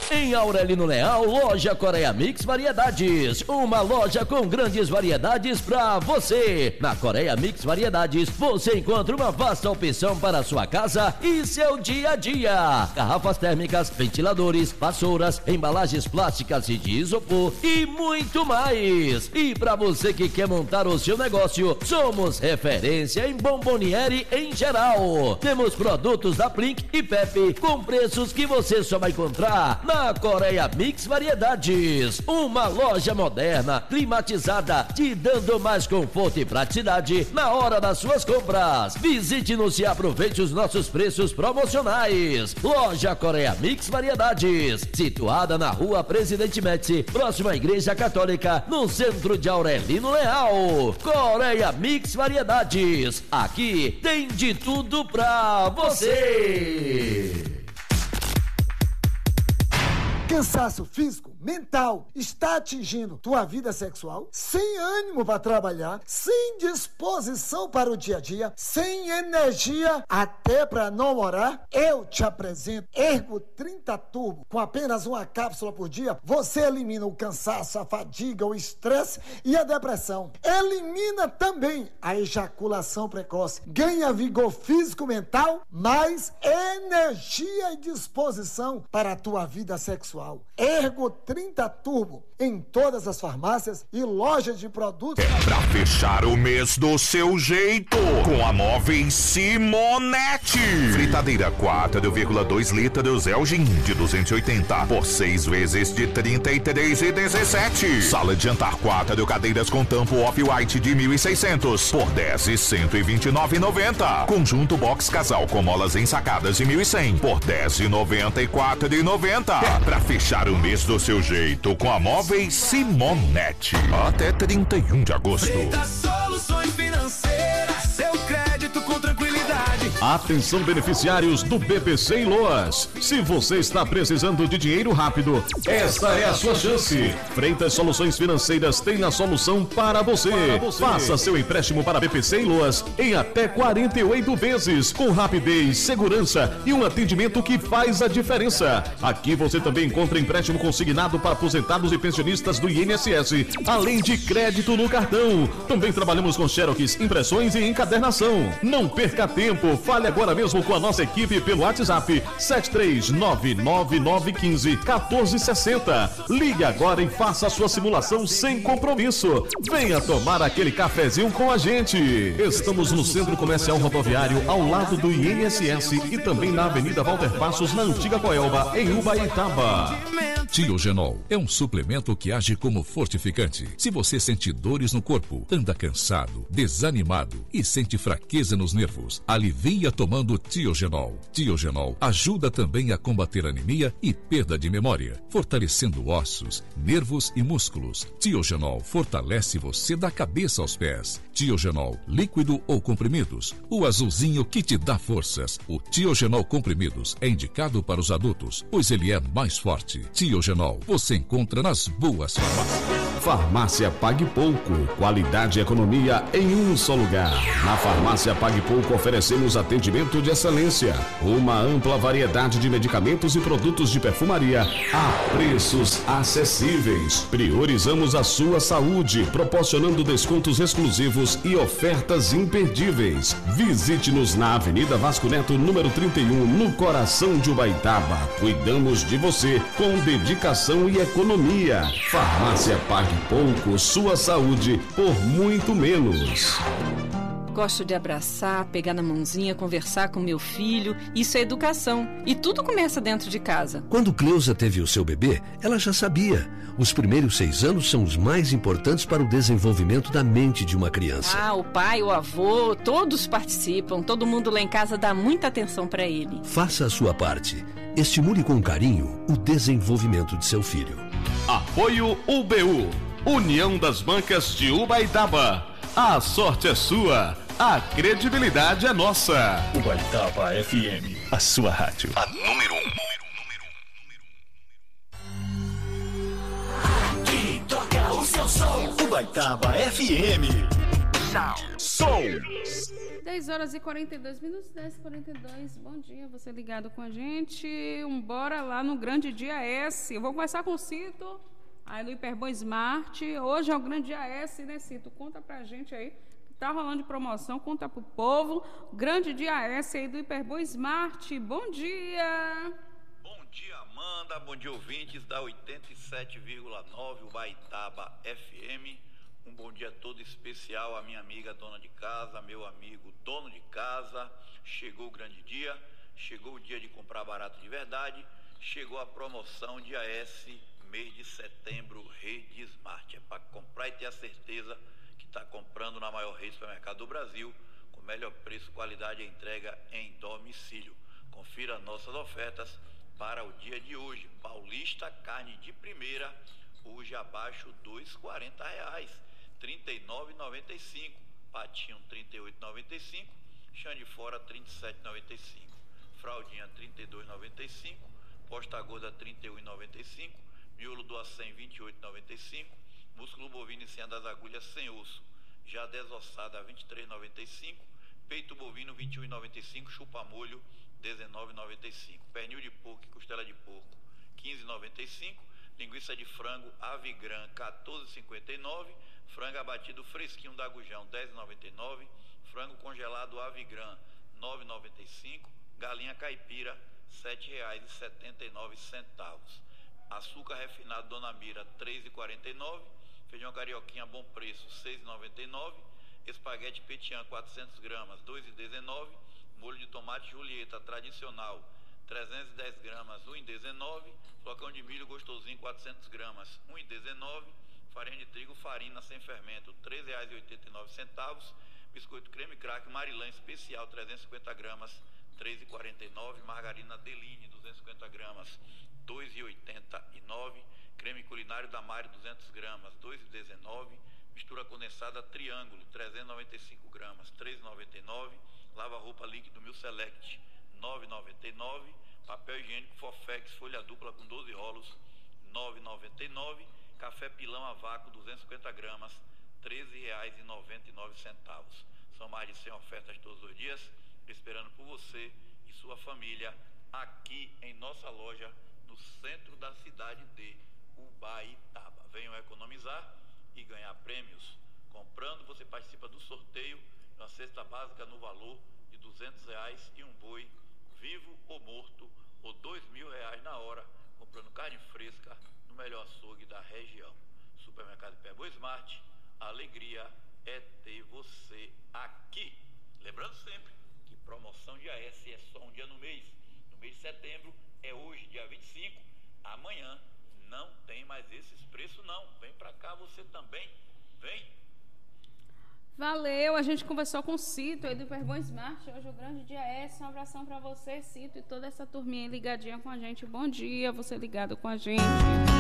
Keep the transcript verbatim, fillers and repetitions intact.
Em Aurelino Leal, loja Coreia Mix Variedades. Uma loja com grandes variedades pra você. Na Coreia Mix Variedades, você encontra uma vasta opção para sua casa e seu dia a dia. Garrafas térmicas, ventiladores, vassouras, embalagens plásticas e de isopor e muito mais. E para você que quer montar o seu negócio, somos referência em bomboniere em geral. Temos produtos da Plink e Pepe com preços que você só vai encontrar na Coreia Mix Variedades. Uma loja moderna, climatizada, te dando mais conforto e praticidade na hora das suas compras. Visite-nos e aproveite os nossos preços promocionais. Loja Coreia Mix Variedades, situada na Rua Presidente Médici, próxima à Igreja Católica, no centro de Aurelino Leal. Coreia Mix Variedades, aqui tem de tudo pra você. Cansaço físico, mental, está atingindo tua vida sexual? Sem ânimo para trabalhar, sem disposição para o dia a dia, sem energia até para namorar? Eu te apresento Ergo trinta Turbo. Com apenas uma cápsula por dia, você elimina o cansaço, a fadiga, o estresse e a depressão. Elimina também a ejaculação precoce. Ganha vigor físico, mental, mais energia e disposição para a tua vida sexual. Ergo trinta Turbo, em todas as farmácias e lojas de produtos. É pra fechar o mês do seu jeito, com a Móveis Simonete. Fritadeira quatro vírgula dois litros Elgin de duzentos e oitenta por seis vezes de trinta e três e dezessete. Sala de jantar quatro cadeiras com tampo off-white de mil e seiscentos por dez e cento e vinte e nove reais e noventa centavos. Conjunto box casal com molas ensacadas de mil e cem por dez e noventa e quatro reais e noventa centavos. É pra fechar o mês do seu jeito com a Móveis Simonete. Até trinta e um de agosto. Feita Soluções Financeiras, seu crédito com tranquilidade. Atenção beneficiários do B P C em Loas. Se você está precisando de dinheiro rápido, esta é a sua chance. Freitas Soluções Financeiras tem a solução para você. Para você. Faça seu empréstimo para B P C em Loas em até quarenta e oito vezes, com rapidez, segurança e um atendimento que faz a diferença. Aqui você também encontra empréstimo consignado para aposentados e pensionistas do I N S S, além de crédito no cartão. Também trabalhamos com xerox, impressões e encadernação. Não perca tempo, fale agora mesmo com a nossa equipe pelo WhatsApp sete três nove nove nove um cinco um quatro seis zero. Ligue agora e faça a sua simulação sem compromisso. Venha tomar aquele cafezinho com a gente. Estamos no Centro Comercial Rodoviário, ao lado do I N S S, e também na Avenida Walter Passos, na Antiga Coelba, em Ubaitaba. Tiogenol é um suplemento que age como fortificante. Se você sente dores no corpo, anda cansado, desanimado e sente fraqueza nos nervos, alivia tomando Tiogenol. Tiogenol ajuda também a combater anemia e perda de memória, fortalecendo ossos, nervos e músculos. Tiogenol fortalece você da cabeça aos pés. Tiogenol, líquido ou comprimidos, o azulzinho que te dá forças. O Tiogenol comprimidos é indicado para os adultos, pois ele é mais forte. Tiogenol você encontra nas boas farmácias. Farmácia Pague Pouco, qualidade e economia em um só lugar. Na Farmácia Pague Pouco oferecemos atendimento de excelência, uma ampla variedade de medicamentos e produtos de perfumaria a preços acessíveis. Priorizamos a sua saúde, proporcionando descontos exclusivos e ofertas imperdíveis. Visite-nos na Avenida Vasco Neto, número trinta e um, no coração de Ubaitaba. Cuidamos de você com dedicação e economia. Farmácia Pague Pouco, sua saúde por muito menos. Gosto de abraçar, pegar na mãozinha, conversar com meu filho. Isso é educação. E tudo começa dentro de casa. Quando Cleusa teve o seu bebê, ela já sabia. Os primeiros seis anos são os mais importantes para o desenvolvimento da mente de uma criança. Ah, o pai, o avô, todos participam. Todo mundo lá em casa dá muita atenção para ele. Faça a sua parte. Estimule com carinho o desenvolvimento de seu filho. Apoio U B U, União das Bancas de Ubaitaba. A sorte é sua, a credibilidade é nossa. Ubaitaba F M, a sua rádio. A número um. Aqui toca o seu som. Ubaitaba F M. Som. dez horas e quarenta e dois minutos, dez e quarenta e dois. Bom dia, você ligado com a gente. Um bora lá no Grande Dia S. Eu vou começar com o Cito, aí do Hiperbom Smart. Hoje é o Grande Dia S, né, Cito? Conta pra gente aí. Tá rolando de promoção, conta pro povo. Grande Dia S aí do Hiperbom Smart. Bom dia! Bom dia, Amanda. Bom dia, ouvintes da oitenta e sete vírgula nove Ubaitaba F M. Um bom dia todo especial à minha amiga dona de casa, meu amigo dono de casa. Chegou o grande dia, chegou o dia de comprar barato de verdade, chegou a promoção Dia S, mês de setembro, Rede Smart. É para comprar e ter a certeza que está comprando na maior rede de supermercado do Brasil, com melhor preço, qualidade e entrega em domicílio. Confira nossas ofertas para o dia de hoje. Paulista, carne de primeira, hoje abaixo dois reais e quarenta reais. trinta e nove reais e noventa e cinco centavos, patinho trinta e oito reais e noventa e cinco centavos, chão de fora trinta e sete reais e noventa e cinco centavos, fraldinha trinta e dois reais e noventa e cinco centavos, posta gorda trinta e um reais e noventa e cinco centavos, miolo do acém vinte e oito reais e noventa e cinco centavos, músculo bovino em cima das agulhas sem osso, já desossada vinte e três reais e noventa e cinco centavos, peito bovino vinte e um reais e noventa e cinco centavos, chupa molho dezenove reais e noventa e cinco centavos, pernil de porco e costela de porco quinze reais e noventa e cinco centavos, linguiça de frango Avigran quatorze reais e cinquenta e nove centavos, frango abatido fresquinho da Gujão dez reais e noventa e nove centavos, frango congelado Avigran nove reais e noventa e cinco centavos, galinha caipira sete reais e setenta e nove centavos, açúcar refinado Dona Mira três reais e quarenta e nove centavos, feijão carioquinha bom preço seis reais e noventa e nove centavos, espaguete petian quatrocentas gramas dois reais e dezenove centavos, molho de tomate Julieta tradicional trezentas e dez gramas um real e dezenove centavos, flocão de milho gostosinho quatrocentas gramas um real e dezenove centavos, farinha de trigo farina sem fermento três reais e oitenta e nove centavos, biscoito creme crack Marilã especial trezentas e cinquenta gramas três reais e quarenta e nove centavos, margarina Deline duzentas e cinquenta gramas dois reais e oitenta e nove centavos, creme culinário da Mari duzentas gramas dois reais e dezenove centavos, mistura condensada Triângulo trezentas e noventa e cinco gramas três reais e noventa e nove centavos, lava roupa líquido Mil Select nove reais e noventa e nove centavos, papel higiênico Fofex folha dupla com doze rolos nove reais e noventa e nove centavos, café pilão a vácuo duzentas e cinquenta gramas treze reais e noventa e nove centavos. São mais de cem ofertas todos os dias, esperando por você e sua família aqui em nossa loja no centro da cidade de Ubaitaba. Venham economizar e ganhar prêmios. Comprando, você participa do sorteio de uma cesta básica no valor de duzentos reais e um boi vivo ou morto, ou dois mil reais na hora, comprando carne fresca no melhor açougue da região. Supermercado Hiperbom Smart, a alegria é ter você aqui. Lembrando sempre que promoção Dia S é só um dia no mês. No mês de setembro é hoje, dia vinte e cinco. Amanhã não tem mais esses preços não. Vem pra cá você também. Vem. Valeu, a gente conversou com o Cito aí do Hiperbom Smart, hoje é o Grande Dia S. Um abração para você, Cito, e toda essa turminha ligadinha com a gente. Bom dia, você ligado com a gente.